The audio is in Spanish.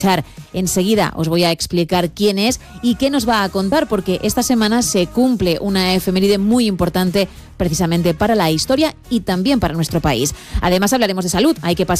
Enseguida os voy a explicar quién es y qué nos va a contar, porque esta semana se cumple una efeméride muy importante precisamente para la historia y también para nuestro país. Además hablaremos de salud. Hay que pasar